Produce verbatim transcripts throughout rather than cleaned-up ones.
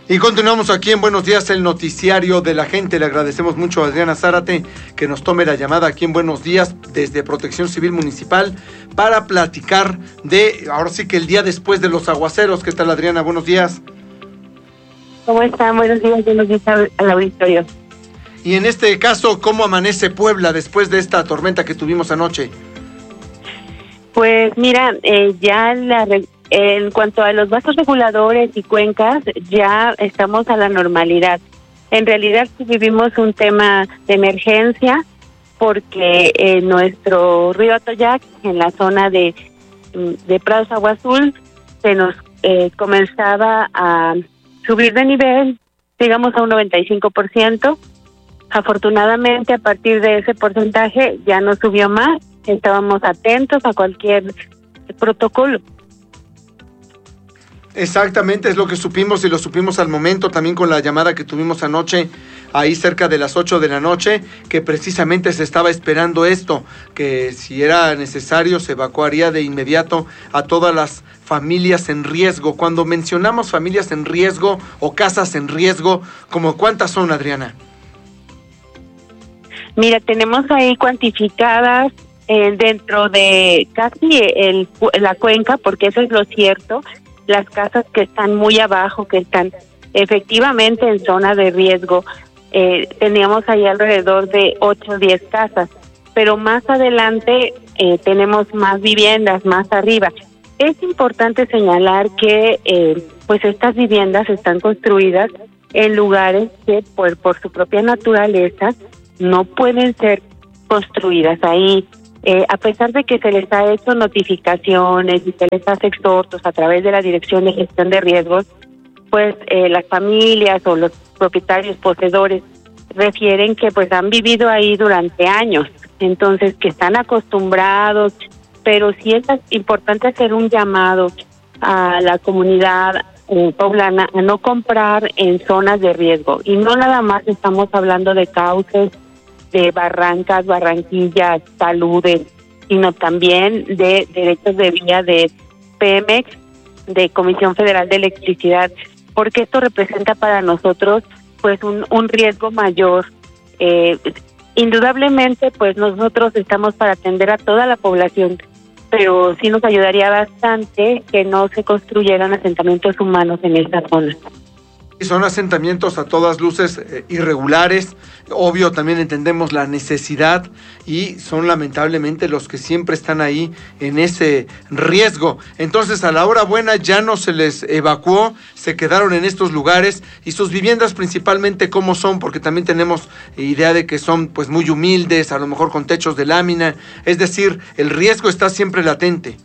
Y continuamos aquí en Buenos Días, el noticiario de la gente. Le agradecemos mucho a Adriana Zárate que nos tome la llamada aquí en Buenos Días desde Protección Civil Municipal para platicar de, ahora sí que el día después de los aguaceros. ¿Qué tal, Adriana? Buenos días. ¿Cómo están? Buenos días, buenos días al auditorio. Y en este caso, ¿cómo amanece Puebla después de esta tormenta que tuvimos anoche? Pues mira, eh, ya la... En cuanto a los vasos reguladores y cuencas, ya estamos a la normalidad. En realidad sí vivimos un tema de emergencia porque eh, nuestro río Atoyac, en la zona de, de Prados Agua Azul, se nos eh, comenzaba a subir de nivel, digamos a un noventa y cinco por ciento. Afortunadamente, a partir de ese porcentaje ya no subió más. Estábamos atentos a cualquier protocolo. Exactamente, es lo que supimos y lo supimos al momento también con la llamada que tuvimos anoche, ahí cerca de las ocho de la noche, que precisamente se estaba esperando esto, que si era necesario se evacuaría de inmediato a todas las familias en riesgo. Cuando mencionamos familias en riesgo o casas en riesgo, ¿cómo cuántas son, Adriana? Mira, tenemos ahí cuantificadas eh, dentro de casi el, la cuenca, porque eso es lo cierto, las casas que están muy abajo, que están efectivamente en zona de riesgo. Eh, teníamos ahí alrededor de ocho o diez casas, pero más adelante eh, tenemos más viviendas, más arriba. Es importante señalar que eh, pues estas viviendas están construidas en lugares que por, por su propia naturaleza no pueden ser construidas ahí. Eh, a pesar de que se les ha hecho notificaciones y se les hace exhortos a través de la Dirección de Gestión de Riesgos, pues eh, las familias o los propietarios poseedores refieren que pues han vivido ahí durante años, entonces que están acostumbrados, pero sí es importante hacer un llamado a la comunidad eh, poblana a no comprar en zonas de riesgo. Y no nada más estamos hablando de cauces, de barrancas, barranquillas, taludes, sino también de derechos de vía de Pemex, de Comisión Federal de Electricidad, porque esto representa para nosotros pues un, un riesgo mayor. Eh, indudablemente pues nosotros estamos para atender a toda la población, pero sí nos ayudaría bastante que no se construyeran asentamientos humanos en esta zona. Son asentamientos a todas luces eh, irregulares, obvio también entendemos la necesidad y son lamentablemente los que siempre están ahí en ese riesgo. Entonces a la hora buena ya no se les evacuó, se quedaron en estos lugares y sus viviendas principalmente cómo son, porque también tenemos idea de que son pues muy humildes, a lo mejor con techos de lámina, es decir, el riesgo está siempre latente.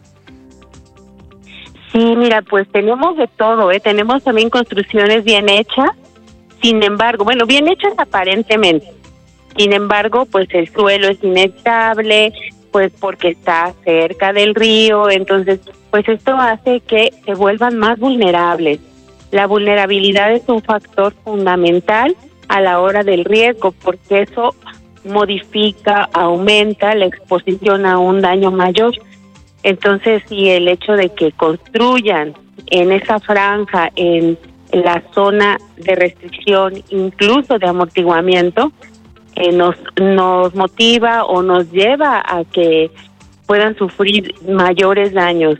Sí, mira, pues tenemos de todo, ¿eh? Tenemos también construcciones bien hechas, sin embargo, bueno, bien hechas aparentemente, sin embargo, pues el suelo es inestable, pues porque está cerca del río, entonces, pues esto hace que se vuelvan más vulnerables. La vulnerabilidad es un factor fundamental a la hora del riesgo, porque eso modifica, aumenta la exposición a un daño mayor. Entonces, si el hecho de que construyan en esa franja, en la zona de restricción, incluso de amortiguamiento, eh, nos, nos motiva o nos lleva a que puedan sufrir mayores daños.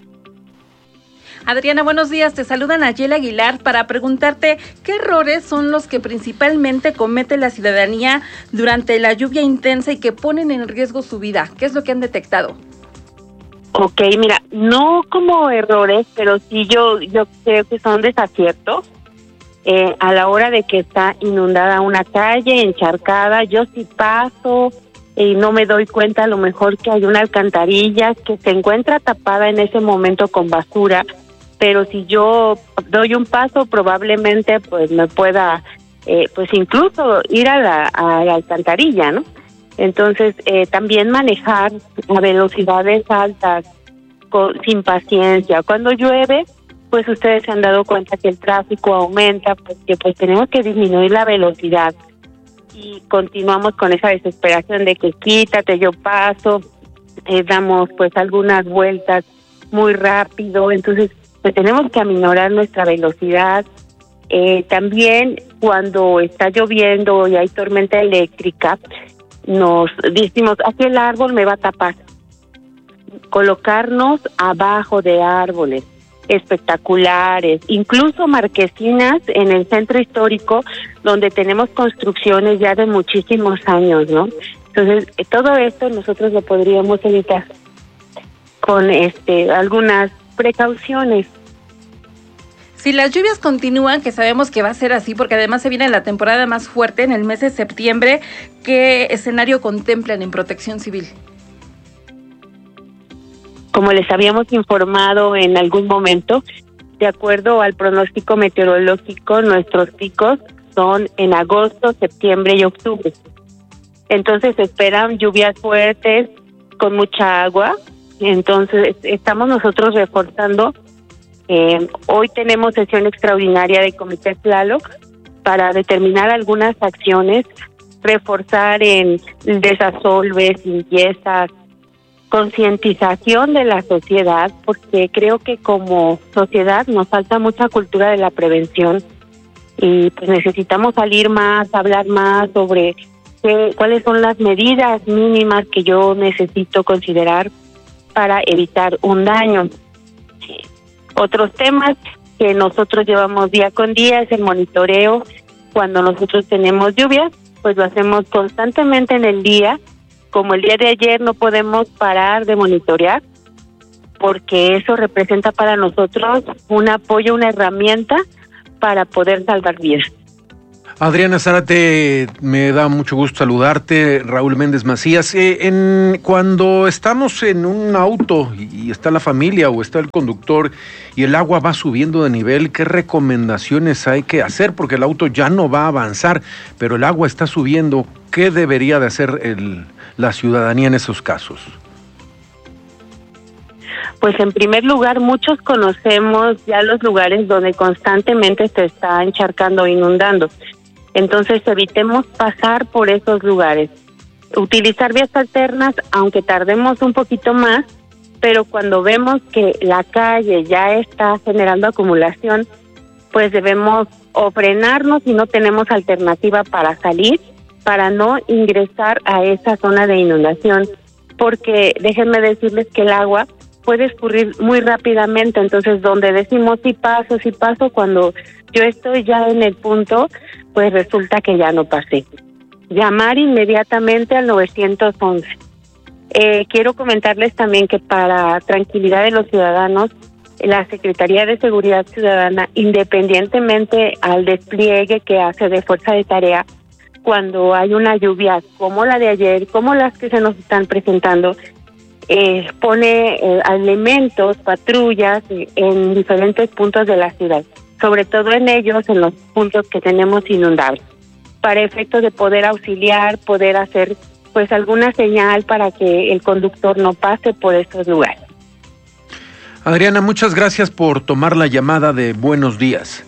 Adriana, buenos días. Te saluda Nayeli Aguilar para preguntarte qué errores son los que principalmente comete la ciudadanía durante la lluvia intensa y que ponen en riesgo su vida. ¿Qué es lo que han detectado? Ok, mira, no como errores, pero sí yo yo creo que son desaciertos. Eh, a la hora de que está inundada una calle, encharcada, yo sí paso y no me doy cuenta a lo mejor que hay una alcantarilla que se encuentra tapada en ese momento con basura, pero si yo doy un paso probablemente pues me pueda eh, pues incluso ir a la, a la alcantarilla, ¿no? Entonces, eh, también manejar a velocidades altas, con, sin paciencia. Cuando llueve, pues ustedes se han dado cuenta que el tráfico aumenta, porque pues tenemos que disminuir la velocidad. Y continuamos con esa desesperación de que quítate, yo paso, eh, damos pues algunas vueltas muy rápido. Entonces, pues tenemos que aminorar nuestra velocidad, Eh, también cuando está lloviendo y hay tormenta eléctrica, nos decimos, aquí el árbol me va a tapar. Colocarnos abajo de árboles espectaculares, incluso marquesinas en el centro histórico, donde tenemos construcciones ya de muchísimos años, ¿no? Entonces, todo esto nosotros lo podríamos evitar con este algunas precauciones. Si las lluvias continúan, que sabemos que va a ser así, porque además se viene la temporada más fuerte en el mes de septiembre, ¿qué escenario contemplan en Protección Civil? Como les habíamos informado en algún momento, de acuerdo al pronóstico meteorológico, nuestros picos son en agosto, septiembre y octubre. Entonces se esperan lluvias fuertes con mucha agua. Entonces estamos nosotros reforzando. Eh, hoy tenemos sesión extraordinaria de Comité Tlaloc para determinar algunas acciones, reforzar en desasolves, limpiezas, concientización de la sociedad, porque creo que como sociedad nos falta mucha cultura de la prevención y pues necesitamos salir más, hablar más sobre qué, cuáles son las medidas mínimas que yo necesito considerar para evitar un daño. Otros temas que nosotros llevamos día con día es el monitoreo. Cuando nosotros tenemos lluvias, pues lo hacemos constantemente en el día. Como el día de ayer no podemos parar de monitorear, porque eso representa para nosotros un apoyo, una herramienta para poder salvar vidas. Adriana Zárate, me da mucho gusto saludarte. Raúl Méndez Macías. Eh, en, cuando estamos en un auto y, y está la familia o está el conductor y el agua va subiendo de nivel, ¿qué recomendaciones hay que hacer? Porque el auto ya no va a avanzar, pero el agua está subiendo. ¿Qué debería de hacer el, la ciudadanía en esos casos? Pues en primer lugar, muchos conocemos ya los lugares donde constantemente se está encharcando o inundando. Entonces evitemos pasar por esos lugares. Utilizar vías alternas, aunque tardemos un poquito más, pero cuando vemos que la calle ya está generando acumulación, pues debemos o frenarnos si no tenemos alternativa para salir, para no ingresar a esa zona de inundación, porque déjenme decirles que el agua puede escurrir muy rápidamente. Entonces donde decimos sí paso, sí paso, cuando yo estoy ya en el punto, pues resulta que ya no pasé. Llamar inmediatamente al nueve once. Eh, quiero comentarles también que para tranquilidad de los ciudadanos, la Secretaría de Seguridad Ciudadana, independientemente al despliegue que hace de fuerza de tarea, cuando hay una lluvia como la de ayer, como las que se nos están presentando, eh, pone eh, elementos, patrullas eh, en diferentes puntos de la ciudad, sobre todo en ellos, en los puntos que tenemos inundables, para efectos de poder auxiliar, poder hacer pues alguna señal para que el conductor no pase por estos lugares. Adriana, muchas gracias por tomar la llamada de Buenos Días.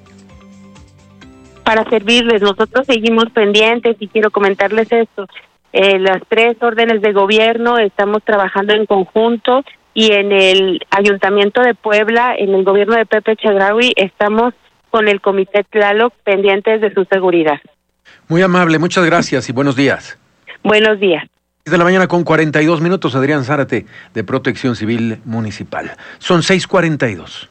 Para servirles, nosotros seguimos pendientes y quiero comentarles esto. Eh, las tres órdenes de gobierno estamos trabajando en conjunto y en el Ayuntamiento de Puebla, en el gobierno de Pepe Chedraui, estamos con el Comité Tlaloc pendientes de su seguridad. Muy amable, muchas gracias y buenos días. Buenos días. De la mañana con cuarenta y dos minutos, Adrián Zárate, de Protección Civil Municipal. Son seis cuarenta y dos.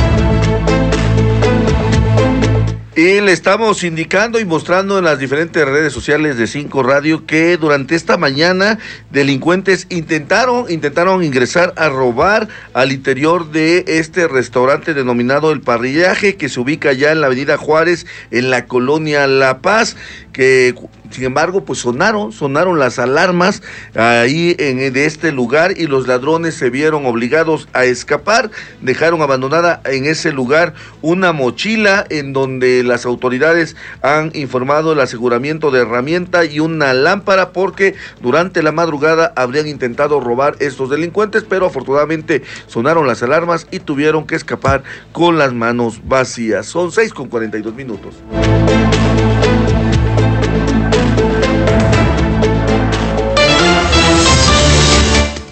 Y le estamos indicando y mostrando en las diferentes redes sociales de Cinco Radio que durante esta mañana delincuentes intentaron, intentaron ingresar a robar al interior de este restaurante denominado El Parrillaje, que se ubica ya en la avenida Juárez, en la colonia La Paz, que sin embargo pues sonaron, sonaron las alarmas ahí en de este lugar y los ladrones se vieron obligados a escapar. Dejaron abandonada en ese lugar una mochila en donde las autoridades han informado el aseguramiento de herramienta y una lámpara, porque durante la madrugada habrían intentado robar estos delincuentes, pero afortunadamente sonaron las alarmas y tuvieron que escapar con las manos vacías. Son seis con cuarenta y dos minutos.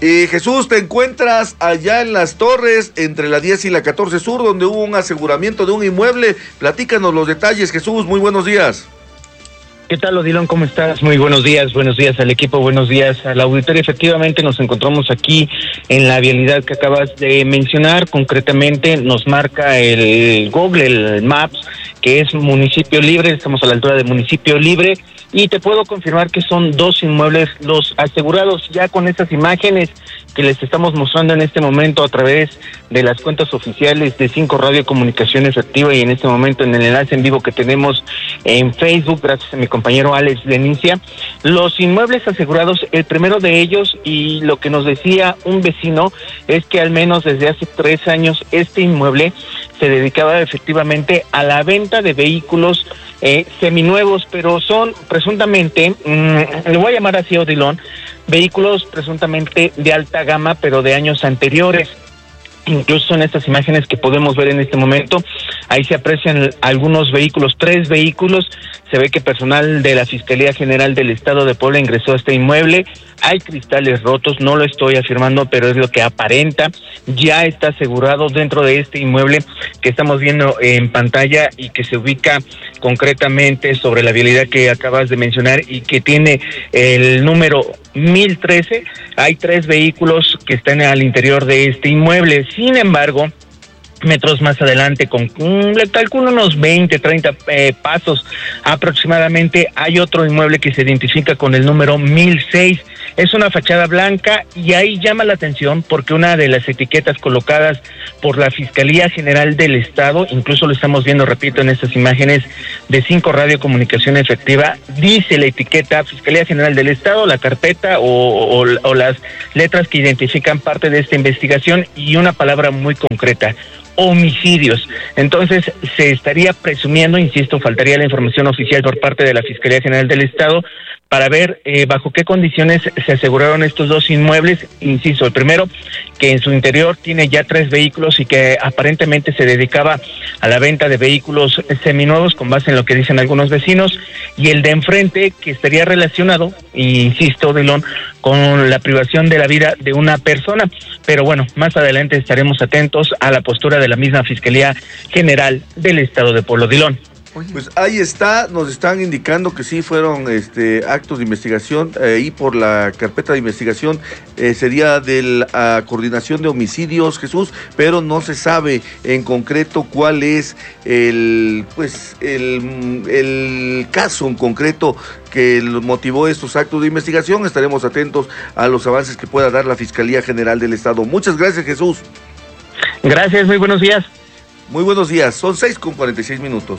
Eh, Jesús, te encuentras allá en Las Torres, entre la diez y la catorce Sur, donde hubo un aseguramiento de un inmueble. Platícanos los detalles, Jesús, muy buenos días. ¿Qué tal, Odilon? ¿Cómo estás? Muy buenos días, buenos días al equipo, buenos días al auditorio. Efectivamente, nos encontramos aquí en la vialidad que acabas de mencionar. Concretamente, nos marca el Google, el Maps, que es Municipio Libre. Estamos a la altura de Municipio Libre. Y te puedo confirmar que son dos inmuebles los asegurados. Ya con estas imágenes que les estamos mostrando en este momento a través de las cuentas oficiales de Cinco Radio Comunicación Efectiva y en este momento en el enlace en vivo que tenemos en Facebook, gracias a mi compañero Alex Lenicia, los inmuebles asegurados, el primero de ellos, y lo que nos decía un vecino, es que al menos desde hace tres años este inmueble se dedicaba efectivamente a la venta de vehículos eh, seminuevos, pero son presuntamente, mmm, le voy a llamar así, Odilon, vehículos presuntamente de alta gama, pero de años anteriores. Incluso en estas imágenes que podemos ver en este momento, ahí se aprecian algunos vehículos, tres vehículos. Se ve que personal de la Fiscalía General del Estado de Puebla ingresó a este inmueble. Hay cristales rotos, no lo estoy afirmando, pero es lo que aparenta. Ya está asegurado dentro de este inmueble que estamos viendo en pantalla y que se ubica concretamente sobre la vialidad que acabas de mencionar y que tiene el número mil trece. Hay tres vehículos que están al interior de este inmueble. Sin embargo, metros más adelante, con le calculo unos veinte, treinta eh, pasos aproximadamente, hay otro inmueble que se identifica con el número mil seis. Es una fachada blanca y ahí llama la atención porque una de las etiquetas colocadas por la Fiscalía General del Estado, incluso lo estamos viendo, repito, en estas imágenes de Cinco Radio Comunicación Efectiva, dice la etiqueta Fiscalía General del Estado, la carpeta o, o, o las letras que identifican parte de esta investigación y una palabra muy concreta: homicidios. Entonces se estaría presumiendo, insisto, faltaría la información oficial por parte de la Fiscalía General del Estado para ver eh, bajo qué condiciones se aseguraron estos dos inmuebles. Insisto, el primero, que en su interior tiene ya tres vehículos y que aparentemente se dedicaba a la venta de vehículos seminuevos con base en lo que dicen algunos vecinos, y el de enfrente, que estaría relacionado, insisto, Delón, con la privación de la vida de una persona. Pero bueno, más adelante estaremos atentos a la postura de la misma Fiscalía General del Estado de Puebla. Dilón. Pues ahí está, nos están indicando que sí fueron este actos de investigación, ahí eh, por la carpeta de investigación eh, sería de la uh, coordinación de homicidios, Jesús, pero no se sabe en concreto cuál es el pues el, el caso en concreto que motivó estos actos de investigación. Estaremos atentos a los avances que pueda dar la Fiscalía General del Estado. Muchas gracias, Jesús. Gracias, muy buenos días. Muy buenos días, son seis con cuarenta y seis minutos.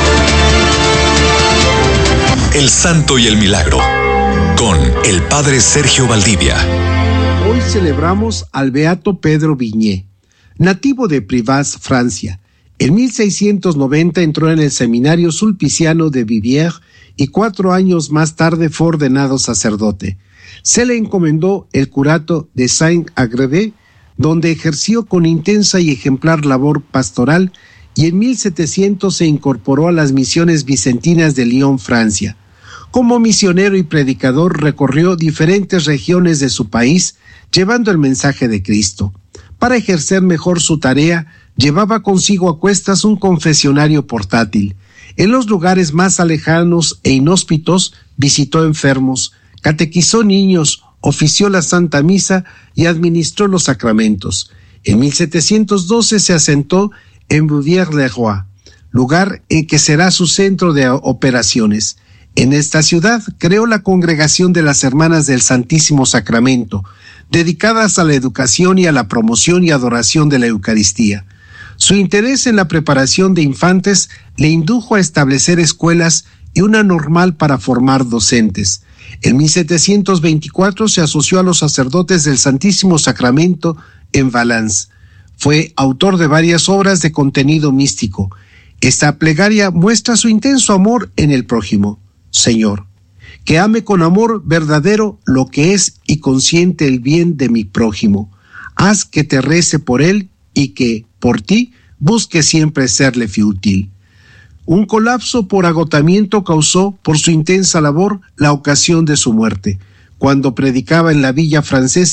El Santo y el Milagro, con el Padre Sergio Valdivia. Hoy celebramos al Beato Pedro Vigné, nativo de Privas, Francia. En mil seiscientos noventa entró en el seminario sulpiciano de Viviers y cuatro años más tarde fue ordenado sacerdote. Se le encomendó el curato de Saint-Agrève, donde ejerció con intensa y ejemplar labor pastoral, y en mil setecientos se incorporó a las misiones vicentinas de Lyon, Francia. Como misionero y predicador recorrió diferentes regiones de su país, llevando el mensaje de Cristo. Para ejercer mejor su tarea, llevaba consigo a cuestas un confesionario portátil. En los lugares más alejanos e inhóspitos visitó enfermos, catequizó niños, ofició la Santa Misa y administró los sacramentos. En mil setecientos doce se asentó en Bouvier-le-Roi, lugar en que será su centro de operaciones. En esta ciudad creó la Congregación de las Hermanas del Santísimo Sacramento, dedicadas a la educación y a la promoción y adoración de la Eucaristía. Su interés en la preparación de infantes le indujo a establecer escuelas y una normal para formar docentes. En mil setecientos veinticuatro se asoció a los sacerdotes del Santísimo Sacramento en Valence. Fue autor de varias obras de contenido místico. Esta plegaria muestra su intenso amor en el prójimo. Señor, que ame con amor verdadero lo que es y consiente el bien de mi prójimo. Haz que te rece por él y que, por ti, busque siempre serle útil. Un colapso por agotamiento causó, por su intensa labor, la ocasión de su muerte, cuando predicaba en la villa francesa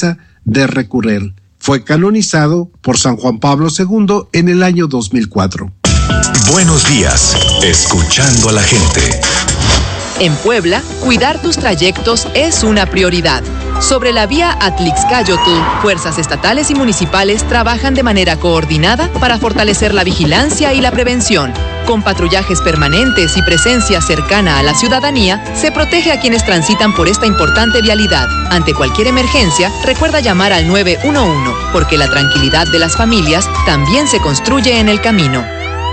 de recurrir. Fue canonizado por San Juan Pablo segundo en el año dos mil cuatro. Buenos días, escuchando a la gente. En Puebla, cuidar tus trayectos es una prioridad. Sobre la vía Atlixcáyotl, fuerzas estatales y municipales trabajan de manera coordinada para fortalecer la vigilancia y la prevención. Con patrullajes permanentes y presencia cercana a la ciudadanía, se protege a quienes transitan por esta importante vialidad. Ante cualquier emergencia, recuerda llamar al nueve uno uno, porque la tranquilidad de las familias también se construye en el camino.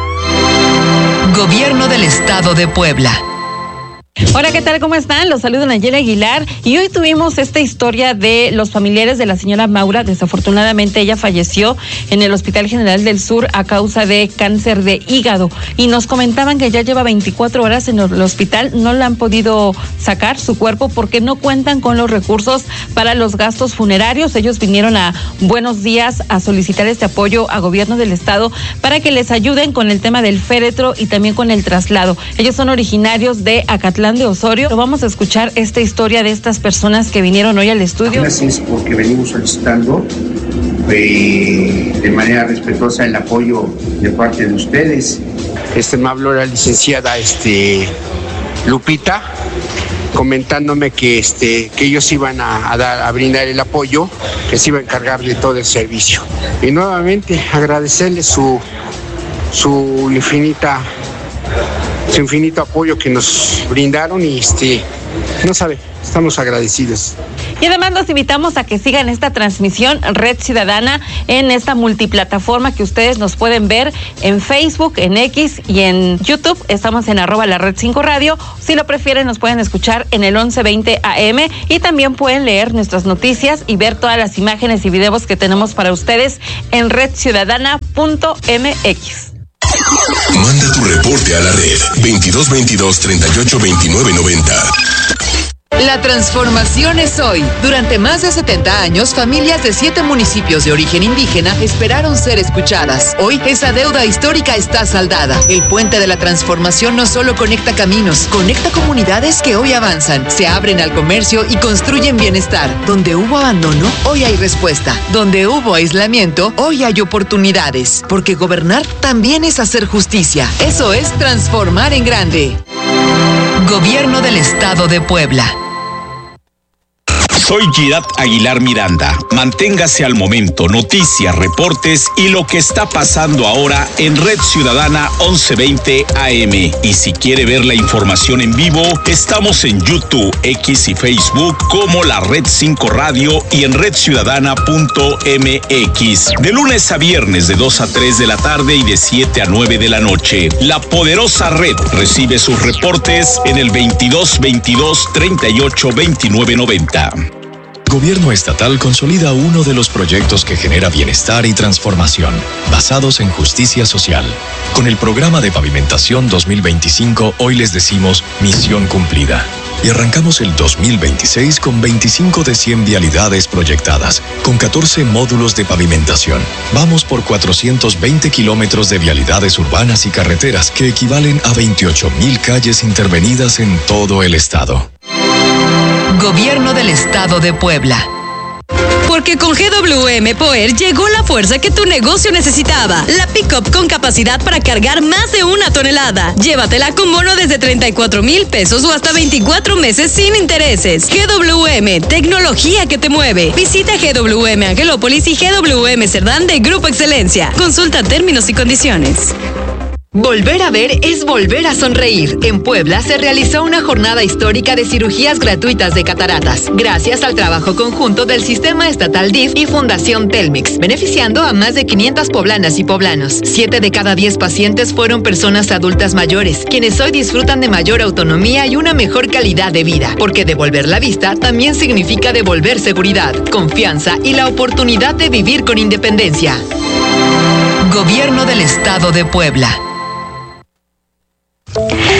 Gobierno del Estado de Puebla. Hola, ¿qué tal? ¿Cómo están? Los saluda Nayeli Aguilar y hoy tuvimos esta historia de los familiares de la señora Maura. Desafortunadamente ella falleció en el Hospital General del Sur a causa de cáncer de hígado y nos comentaban que ya lleva veinticuatro horas en el hospital, no la han podido sacar su cuerpo porque no cuentan con los recursos para los gastos funerarios. Ellos vinieron a Buenos Días a solicitar este apoyo a gobierno del estado para que les ayuden con el tema del féretro y también con el traslado. Ellos son originarios de Acatlán de Osorio. Vamos a escuchar esta historia de estas personas que vinieron hoy al estudio. Así es porque venimos solicitando eh, de manera respetuosa el apoyo de parte de ustedes. Este me habló la licenciada este, Lupita, comentándome que este que ellos iban a, a, dar, a brindar el apoyo, que se iba a encargar de todo el servicio. Y nuevamente agradecerles su, su infinita su infinito apoyo que nos brindaron y este, no sabe, estamos agradecidos. Y además los invitamos a que sigan esta transmisión Red Ciudadana en esta multiplataforma que ustedes nos pueden ver en Facebook, en X y en YouTube. Estamos en arroba la Red cinco Radio. Si lo prefieren nos pueden escuchar en el once veinte A M y también pueden leer nuestras noticias y ver todas las imágenes y videos que tenemos para ustedes en red ciudadana punto m x. Manda tu reporte a la red veintidós veintidós treinta y ocho veintinueve noventa. La transformación es hoy. Durante más de setenta años, familias de siete municipios de origen indígena esperaron ser escuchadas. Hoy, esa deuda histórica está saldada. El puente de la transformación no solo conecta caminos, conecta comunidades que hoy avanzan, se abren al comercio y construyen bienestar. Donde hubo abandono, hoy hay respuesta. Donde hubo aislamiento, hoy hay oportunidades. Porque gobernar también es hacer justicia. Eso es transformar en grande. Gobierno del Estado de Puebla. Soy Girat Aguilar Miranda. Manténgase al momento, noticias, reportes y lo que está pasando ahora en Red Ciudadana once veinte A M. Y si quiere ver la información en vivo, estamos en YouTube, X y Facebook como la Red cinco Radio y en red ciudadana punto m x. De lunes a viernes de dos a tres de la tarde y de siete a nueve de la noche. La poderosa red recibe sus reportes en el veintidós veintidós treinta y ocho veintinueve noventa. Gobierno estatal consolida uno de los proyectos que genera bienestar y transformación, basados en justicia social. Con el programa de pavimentación dos mil veinticinco, hoy les decimos misión cumplida. Y arrancamos el dos mil veintiséis con veinticinco de cien vialidades proyectadas, con catorce módulos de pavimentación. Vamos por cuatrocientos veinte kilómetros de vialidades urbanas y carreteras, que equivalen a veintiocho mil calles intervenidas en todo el estado. Gobierno del Estado de Puebla. Porque con G W M Power llegó la fuerza que tu negocio necesitaba. La pick-up con capacidad para cargar más de una tonelada. Llévatela con bono desde treinta y cuatro mil pesos o hasta veinticuatro meses sin intereses. G W M, tecnología que te mueve. Visita G W M Angelópolis y G W M Cerdán de Grupo Excelencia. Consulta términos y condiciones. Volver a ver es volver a sonreír. En Puebla se realizó una jornada histórica de cirugías gratuitas de cataratas, gracias al trabajo conjunto del Sistema Estatal D I F y Fundación Telmex, beneficiando a más de quinientas poblanas y poblanos. Siete de cada diez pacientes fueron personas adultas mayores, quienes hoy disfrutan de mayor autonomía y una mejor calidad de vida, porque devolver la vista también significa devolver seguridad, confianza y la oportunidad de vivir con independencia. Gobierno del Estado de Puebla.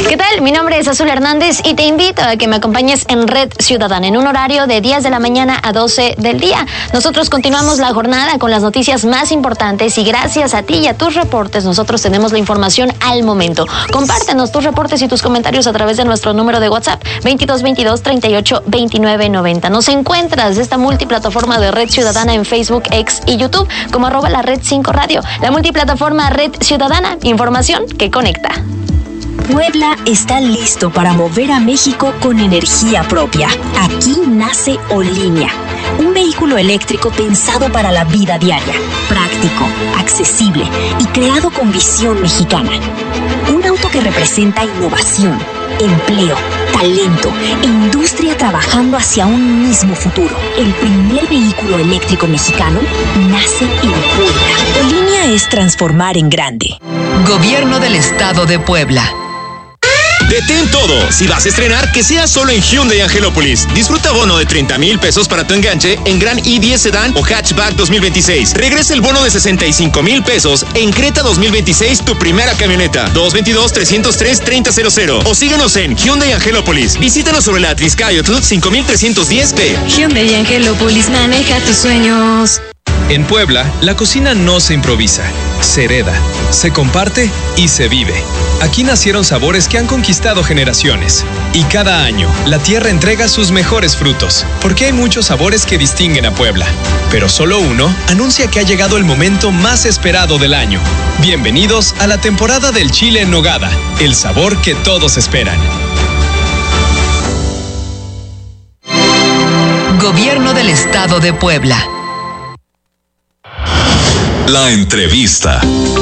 ¿Qué tal? Mi nombre es Azul Hernández y te invito a que me acompañes en Red Ciudadana en un horario de diez de la mañana a doce del día. Nosotros continuamos la jornada con las noticias más importantes y gracias a ti y a tus reportes nosotros tenemos la información al momento. Compártenos tus reportes y tus comentarios a través de nuestro número de WhatsApp veintidós veintidós treinta y ocho veintinueve noventa. Nos encuentras de esta multiplataforma de Red Ciudadana en Facebook, X y YouTube como arroba la Red cinco Radio. La multiplataforma Red Ciudadana, información que conecta. Puebla está listo para mover a México con energía propia. Aquí nace Olinia, un vehículo eléctrico pensado para la vida diaria, práctico, accesible y creado con visión mexicana. Un auto que representa innovación, empleo, talento e industria trabajando hacia un mismo futuro. El primer vehículo eléctrico mexicano nace en Puebla. Olinia es transformar en grande. Gobierno del Estado de Puebla. Detén todo. Si vas a estrenar, que sea solo en Hyundai Angelópolis. Disfruta bono de treinta mil pesos para tu enganche en Gran i diez Sedan o Hatchback dos mil veintiséis. Regresa el bono de sesenta y cinco mil pesos en Creta dos mil veintiséis, tu primera camioneta. dos veintidós, trescientos tres, treinta cero cero. O síguenos en Hyundai Angelópolis. Visítanos sobre la Triscayotl cinco mil trescientos diez P. Hyundai Angelópolis, maneja tus sueños. En Puebla, la cocina no se improvisa, se hereda, se comparte y se vive. Aquí nacieron sabores que han conquistado generaciones. Y cada año, la tierra entrega sus mejores frutos, porque hay muchos sabores que distinguen a Puebla. Pero solo uno anuncia que ha llegado el momento más esperado del año. Bienvenidos a la temporada del chile en nogada, el sabor que todos esperan. Gobierno del Estado de Puebla. La entrevista.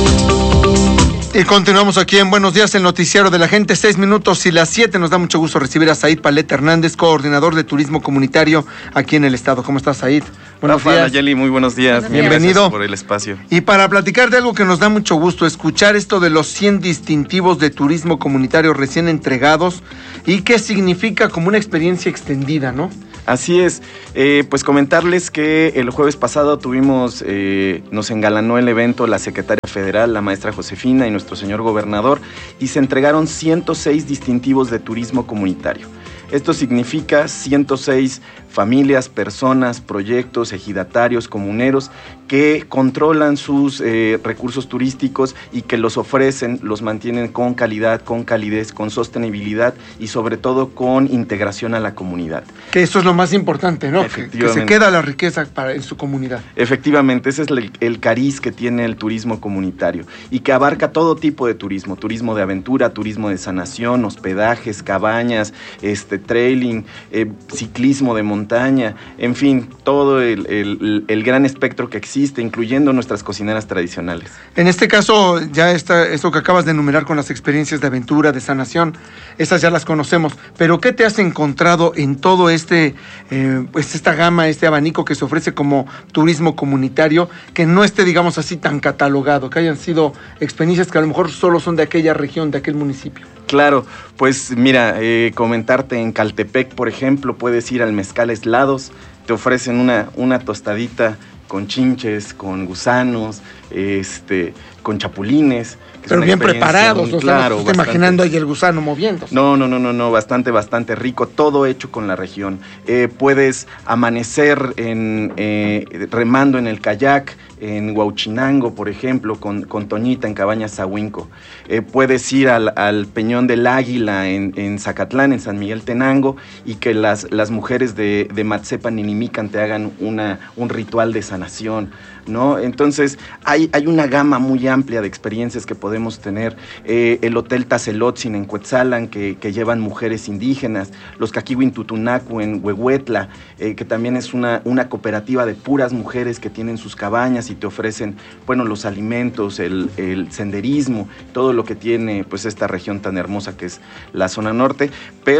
Y continuamos aquí en Buenos Días, el noticiero de la gente, seis minutos y las siete. Nos da mucho gusto recibir a Said Paleta Hernández, coordinador de turismo comunitario aquí en el estado. ¿Cómo estás, Said? Buenos Rafa, días. Nayeli, muy buenos días. Buenos días. Bienvenido. Gracias por el espacio. Y para platicar de algo que nos da mucho gusto, escuchar esto de los cien distintivos de turismo comunitario recién entregados y qué significa como una experiencia extendida, ¿no? Así es, eh, pues comentarles que el jueves pasado tuvimos, eh, nos engalanó el evento la secretaria federal, la maestra Josefina y nuestro señor gobernador, y se entregaron ciento seis distintivos de turismo comunitario. Esto significa ciento seis familias, personas, proyectos, ejidatarios, comuneros que controlan sus eh, recursos turísticos y que los ofrecen, los mantienen con calidad, con calidez, con sostenibilidad y sobre todo con integración a la comunidad. Que eso es lo más importante, ¿no? Que, que se queda la riqueza para, en su comunidad. Efectivamente, ese es el, el cariz que tiene el turismo comunitario y que abarca todo tipo de turismo, turismo de aventura, turismo de sanación, hospedajes, cabañas, este, trailing, eh, ciclismo de montaña, en fin, todo el, el, el gran espectro que existe, incluyendo nuestras cocineras tradicionales. En este caso, ya está eso que acabas de enumerar con las experiencias de aventura, de sanación, esas ya las conocemos, pero ¿qué te has encontrado en todo este, eh, pues esta gama, este abanico que se ofrece como turismo comunitario, que no esté, digamos así, tan catalogado, que hayan sido experiencias que a lo mejor solo son de aquella región, de aquel municipio? Claro, pues mira, eh, comentarte en Caltepec, por ejemplo, puedes ir al Mezcal Helados, te ofrecen una, una tostadita con chinches, con gusanos, este, con chapulines. Pero bien preparados, muy, o sea, claro, no estoy imaginando ahí el gusano moviéndose. No, no, no, no, no, bastante, bastante rico, todo hecho con la región. Eh, puedes amanecer en, eh, remando en el kayak, en Huauchinango, por ejemplo, con, con Toñita en Cabañas Zahuinco. Eh, puedes ir al, al Peñón del Águila en, en Zacatlán, en San Miguel Tenango, y que las, las mujeres de, de Matzepan y Nimican te hagan una, un ritual de sanación, ¿no? Entonces, hay, hay una gama muy amplia de experiencias que podemos tener. Eh, el Hotel Tazelotzin en Cuetzalan, que, que llevan mujeres indígenas, los Caquihuin Tutunacu en Huehuetla, eh, que también es una, una cooperativa de puras mujeres que tienen sus cabañas y te ofrecen, bueno, los alimentos, el, el senderismo, todo lo que tiene, pues, esta región tan hermosa que es la zona norte, pero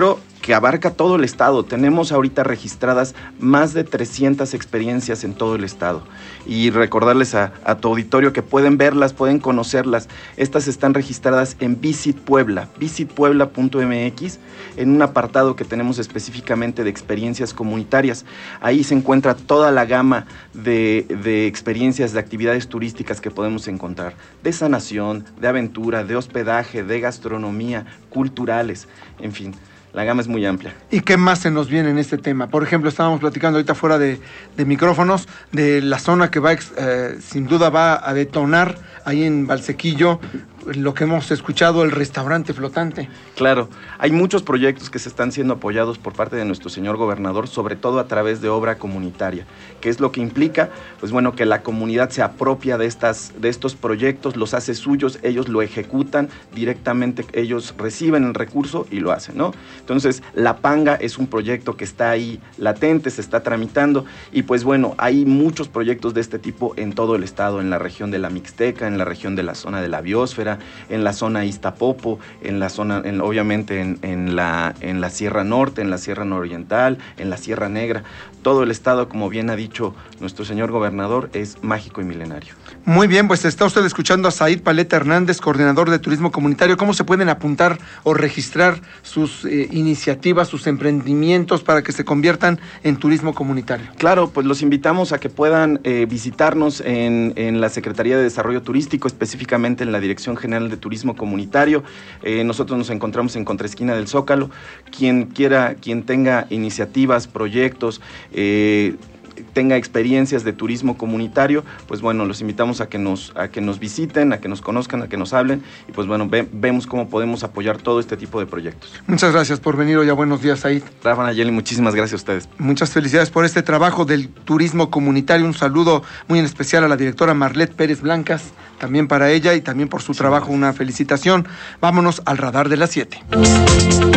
que abarca todo el estado. Tenemos ahorita registradas más de trescientas experiencias en todo el estado. Y recordarles a, a tu auditorio que pueden verlas, pueden conocerlas. Estas están registradas en Visit Puebla, visit puebla punto m x, en un apartado que tenemos específicamente de experiencias comunitarias. Ahí se encuentra toda la gama de, de experiencias, de actividades turísticas que podemos encontrar, de sanación, de aventura, de hospedaje, de gastronomía, culturales, en fin. La gama es muy amplia. ¿Y qué más se nos viene en este tema? Por ejemplo, estábamos platicando ahorita fuera de, de micrófonos de la zona que va, eh, sin duda va a detonar ahí en Valsequillo, lo que hemos escuchado, el restaurante flotante. Claro, hay muchos proyectos que se están siendo apoyados por parte de nuestro señor gobernador, sobre todo a través de obra comunitaria. ¿Qué es lo que implica? Pues bueno, que la comunidad se apropia de, estas, de estos proyectos, los hace suyos, ellos lo ejecutan directamente, ellos reciben el recurso y lo hacen, ¿no? Entonces, La Panga es un proyecto que está ahí latente, se está tramitando, y pues bueno, hay muchos proyectos de este tipo en todo el estado, en la región de la Mixteca, en la región de la zona de la biosfera, en la zona Iztapopo, en la zona, en, obviamente en, en, la, en la Sierra Norte, en la Sierra Nororiental, en la Sierra Negra. Todo el estado, como bien ha dicho nuestro señor gobernador, es mágico y milenario. Muy bien, pues está usted escuchando a Said Paleta Hernández, coordinador de turismo comunitario. ¿Cómo se pueden apuntar o registrar sus eh, iniciativas, sus emprendimientos para que se conviertan en turismo comunitario? Claro, pues los invitamos a que puedan eh, visitarnos en, en la Secretaría de Desarrollo Turístico, específicamente en la Dirección General de Turismo Comunitario. Eh, nosotros nos encontramos en contraesquina del Zócalo. Quien quiera, quien tenga iniciativas, proyectos, eh, tenga experiencias de turismo comunitario, pues bueno, los invitamos a que nos, a que nos visiten, a que nos conozcan, a que nos hablen, y pues bueno, ve, vemos cómo podemos apoyar todo este tipo de proyectos. Muchas gracias por venir hoy a Buenos Días, Said. Rafa, Nayeli, muchísimas gracias a ustedes. Muchas felicidades por este trabajo del turismo comunitario. Un saludo muy en especial a la directora Marlet Pérez Blancas, también para ella y también por su sí, trabajo, una felicitación. Vámonos al radar de las siete.